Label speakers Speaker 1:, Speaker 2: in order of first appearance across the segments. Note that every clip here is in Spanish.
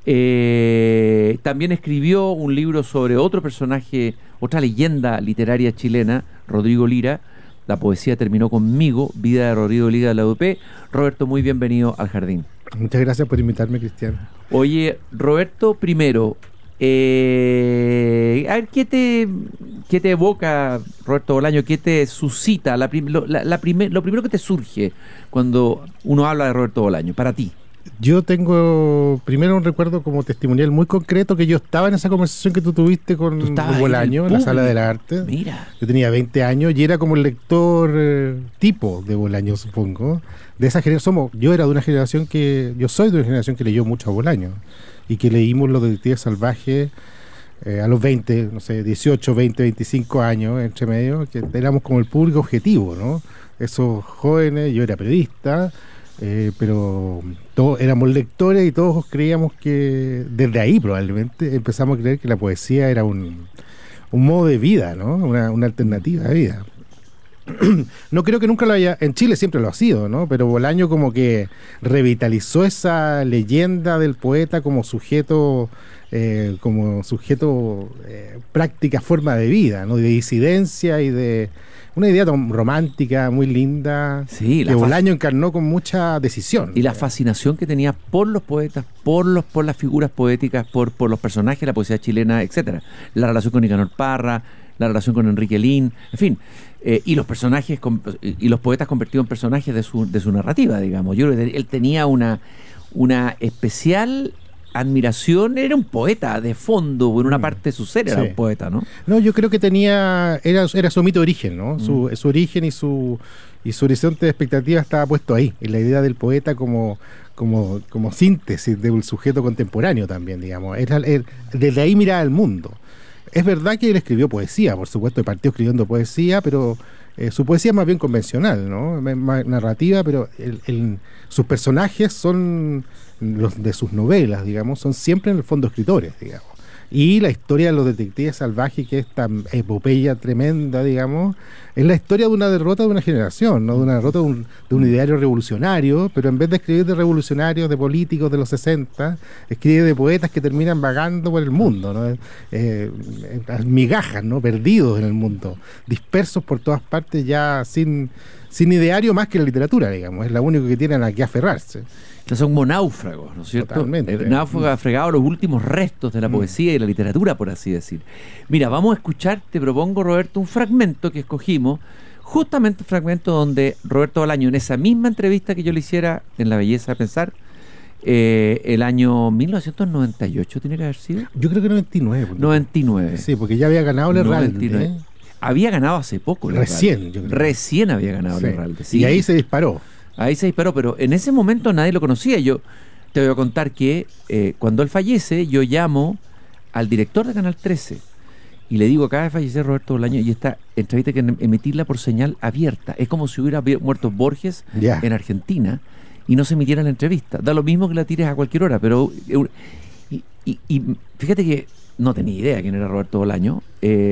Speaker 1: También escribió un libro sobre otro personaje, otra leyenda literaria chilena, Rodrigo Lira. La poesía terminó conmigo, vida de Rodrigo Lira de la UP. Roberto, muy bienvenido al Jardín.
Speaker 2: Muchas gracias por invitarme, Cristian.
Speaker 1: Oye, Roberto, primero, a ver, ¿qué te evoca, Roberto Bolaño? ¿Qué te suscita? Lo primero que te surge cuando uno habla de Roberto Bolaño, para ti.
Speaker 2: Yo tengo primero un recuerdo como testimonial muy concreto, que yo estaba en esa conversación que tú tuviste con Bolaño en la Sala de la Arte.
Speaker 1: Mira.
Speaker 2: Yo tenía 20 años y era como el lector tipo de Bolaño, supongo. De esa generación, yo soy de una generación que leyó mucho a Bolaño y que leímos Los Detectives Salvajes a los 20, no sé, 18, 20, 25 años, entre medio, que éramos como el público objetivo, ¿no? Esos jóvenes, yo era periodista, pero todos éramos lectores y todos creíamos que, desde ahí probablemente, empezamos a creer que la poesía era un modo de vida, ¿no? Una alternativa de vida. No creo que nunca lo haya, en Chile siempre lo ha sido, ¿no? Pero Bolaño como que revitalizó esa leyenda del poeta como sujeto práctica forma de vida, ¿no? De disidencia y de una idea romántica muy linda, sí, que Bolaño encarnó con mucha decisión.
Speaker 1: Y la fascinación que tenía por los poetas, por las figuras poéticas, por los personajes de la poesía chilena, etcétera. La relación con Nicanor Parra, la relación con Enrique Lin, en fin, y los personajes y los poetas convertidos en personajes de su narrativa, digamos. Yo creo que él tenía una especial admiración, era un poeta de fondo, en una parte de su ser era un poeta, ¿no?
Speaker 2: No, yo creo que era su mito de origen, ¿no? Su origen y su horizonte de expectativa estaba puesto ahí, en la idea del poeta como síntesis de un sujeto contemporáneo también, digamos. Desde ahí miraba el mundo. Es verdad que él escribió poesía, por supuesto, partió escribiendo poesía, pero su poesía es más bien convencional, ¿no? Más narrativa, pero sus personajes son los de sus novelas, digamos, son siempre en el fondo escritores, digamos. Y la historia de Los Detectives Salvajes, que es esta epopeya tremenda, digamos, es la historia de una derrota de una generación, ¿no? De una derrota de un ideario revolucionario, pero en vez de escribir de revolucionarios, de políticos de los 60, escribe de poetas que terminan vagando por el mundo, ¿no? Migajas, ¿no? Perdidos en el mundo, dispersos por todas partes, ya sin ideario más que la literatura, digamos. Es lo único que tienen a que aferrarse.
Speaker 1: Que son como náufragos, ¿no es cierto?
Speaker 2: Totalmente.
Speaker 1: Náufragos fregados los últimos restos de la poesía y la literatura, por así decir. Mira, vamos a escuchar, te propongo, Roberto, un fragmento que escogimos, justamente un fragmento donde Roberto Bolaño, en esa misma entrevista que yo le hiciera en La Belleza de Pensar, el año 1998, ¿tiene que haber sido?
Speaker 2: Yo creo que 99.
Speaker 1: 99.
Speaker 2: Sí, porque ya había ganado el Herralde.
Speaker 1: Había ganado hace poco el
Speaker 2: Herralde.
Speaker 1: Recién había ganado el Herralde. Sí.
Speaker 2: Y ahí se disparó.
Speaker 1: Pero en ese momento nadie lo conocía. Yo te voy a contar que cuando él fallece, yo llamo al director de Canal 13 y le digo, acaba de fallecer Roberto Bolaño y esta entrevista hay que emitirla por señal abierta. Es como si hubiera muerto Borges en Argentina y no se emitiera la entrevista. Da lo mismo que la tires a cualquier hora, pero y fíjate que no tenía idea quién era Roberto Bolaño,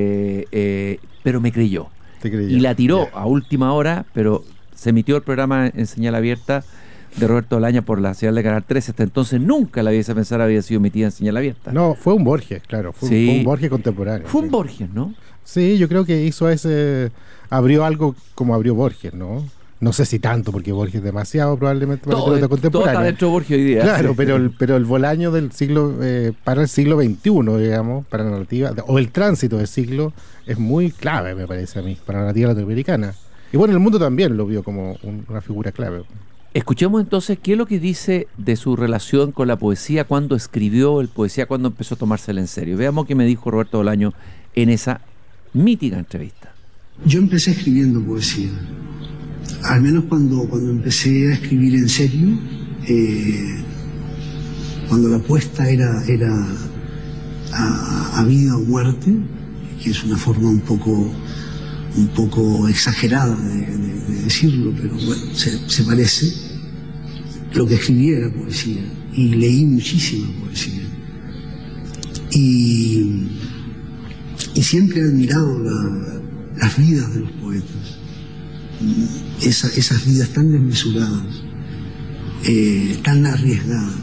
Speaker 1: pero me creyó. Y la tiró a última hora, pero se emitió el programa en señal abierta de Roberto Bolaño por la señal de Canal 13. Hasta entonces nunca La Belleza de Pensar había sido emitida en señal abierta.
Speaker 2: No, fue un Borges, claro. Fue un Borges contemporáneo.
Speaker 1: Fue un Borges, ¿no?
Speaker 2: Sí, yo creo que abrió algo como abrió Borges, ¿no? No sé si tanto, porque Borges es demasiado probablemente para la literatura contemporánea.
Speaker 1: Todo está dentro de Borges hoy día.
Speaker 2: Claro, pero el Bolaño del siglo, para el siglo XXI, digamos, para la narrativa, o el tránsito del siglo, es muy clave, me parece a mí, para la narrativa latinoamericana. Y bueno, el mundo también lo vio como una figura clave.
Speaker 1: Escuchemos entonces qué es lo que dice de su relación con la poesía, cuando escribió el poesía, cuando empezó a tomársela en serio. Veamos qué me dijo Roberto Bolaño en esa mítica entrevista.
Speaker 3: Yo empecé escribiendo poesía. Al menos cuando empecé a escribir en serio, cuando la apuesta era a vida o muerte, que es una forma un poco exagerada de decirlo, pero bueno, se parece. Lo que escribí era poesía y leí muchísima poesía y siempre he admirado las vidas de los poetas, esas vidas tan desmesuradas, tan arriesgadas,